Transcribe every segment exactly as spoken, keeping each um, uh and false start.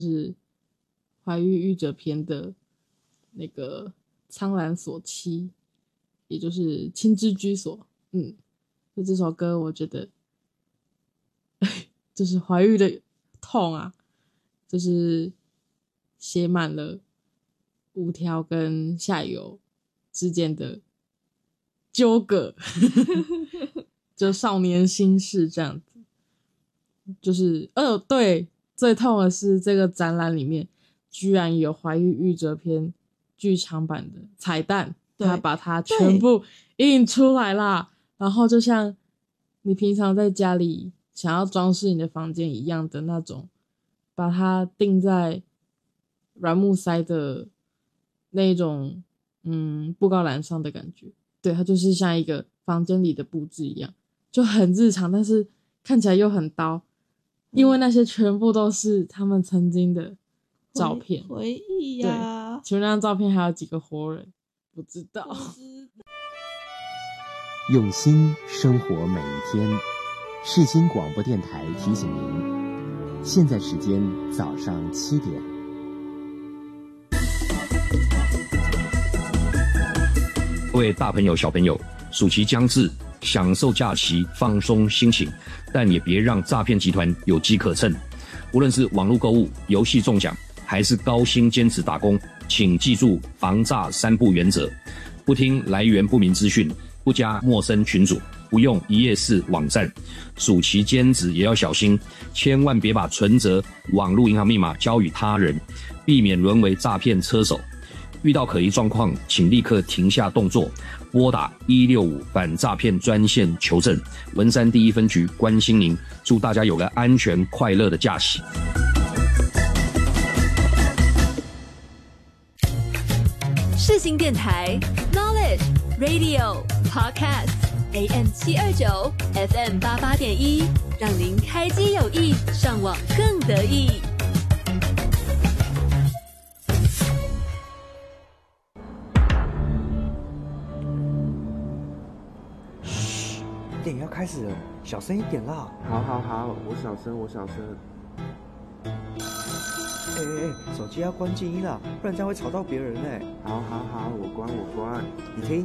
就是怀玉玉折篇的那个苍兰所栖，也就是青之居所。嗯，就这首歌我觉得就是怀玉的痛啊，就是写满了五条跟下游之间的纠葛就少年心事这样子。就是呃对，最痛的是这个展览里面居然有怀玉玉折篇剧场版的彩蛋，他把它全部印出来啦。然后就像你平常在家里想要装饰你的房间一样的那种，把它钉在软木塞的那种嗯布告栏上的感觉。对，它就是像一个房间里的布置一样，就很日常，但是看起来又很刀，因为那些全部都是他们曾经的照片回忆呀、啊。 对，请问那张照片还有几个活人？不知道。不知道。 用心生活每一天，世新广播电台提醒您，现在时间早上七点。 各位大朋友小朋友，暑期将至，享受假期放松心情，但也别让诈骗集团有机可乘。无论是网络购物、游戏中奖，还是高薪兼职打工，请记住防诈三不原则：不听来源不明资讯，不加陌生群组，不用一页式网站。暑期兼职也要小心，千万别把存折、网络银行密码交予他人，避免沦为诈骗车手。遇到可疑状况，请立刻停下动作，拨打一六五反诈骗专线求证。文山第一分局关心您，祝大家有个安全快乐的假期。 世新电台 Knowledge Radio Podcast A M 七二九 F M 八八点一，让您开机有益，上网更得意。 电影要开始了，小声一点啦！ 好好好，我小声，我小声。 哎哎哎，手机要关静音啦，不然这样会吵到别人哎。 好好好，我关我关。 你听。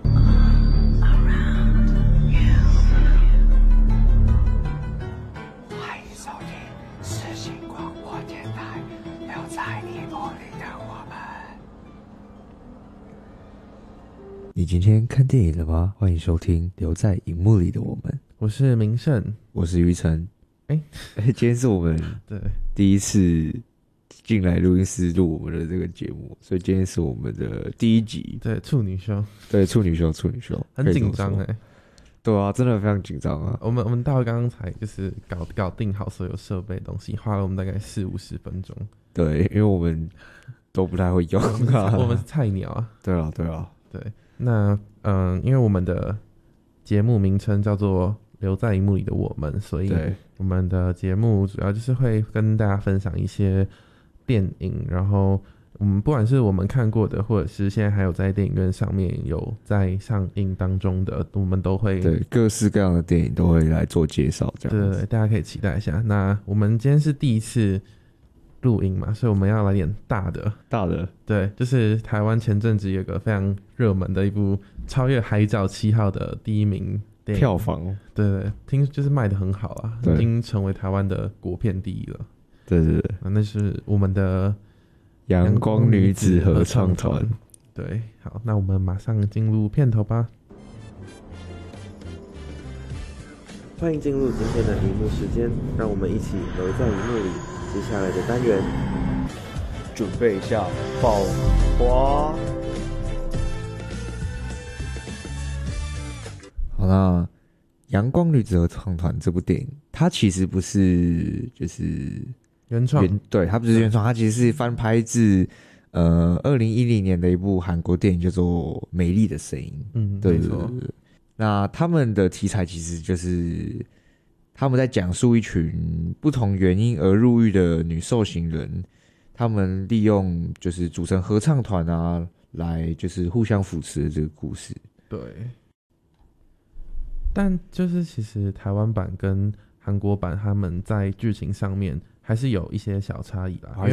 欢迎收听世新广播电台，留在荧幕里的我们。 你今天看电影了吗？欢迎收听《留在荧幕里的我们》。 我是明胜， 我是于晨。 哎、 欸，今天是我们对第一次进来录音室录我们的这个节目，所以今天是我们的第一集。 对，处女秀， 对，处女秀，处女秀， 很紧张哎。 对啊，真的非常紧张啊！ 我们我们大会刚刚才就是搞搞定好所有设备东西，花了我们大概四五十分钟。 对，因为我们都不太会用啊， 我们是菜鸟啊。 对啊，对啊， 对。那嗯，因为我们的节目名称叫做留在荧幕里的我们，所以我们的节目主要就是会跟大家分享一些电影，然后我们不管是我们看过的，或者是现在还有在电影院上面有在上映当中的，我们都会对各式各样的电影都会来做介绍，这样对对对，大家可以期待一下。那我们今天是第一次录音嘛，所以我们要来点大的大的， 对，就是台湾前阵子有个非常热门的一部超越《海角七号》的第一名电影票房， 对对，听就是卖得很好啊，已经成为台湾的国片第一了。 对对对， 啊、那是我们的阳光女子合唱团。 对，好，那我们马上进入片头吧。 欢迎进入今天的荧幕时间，让我们一起留在荧幕里。接下来的单元， 准备一下爆花。 好，那《阳光女子合唱团》这部电影，它其实不是就是原创， 对，它不是原创，它其实是翻拍自呃二零一零年的一部韩国电影，叫做《美丽的声音》。 嗯， 对对对对。那他们的题材其实就是他们在讲述一群不同原因而入狱的女受刑人，他们利用就是组成合唱团啊，来就是互相扶持的这个故事。 对。但就是其实台湾版跟韩国版他们在剧情上面还是有一些小差异啦。 还是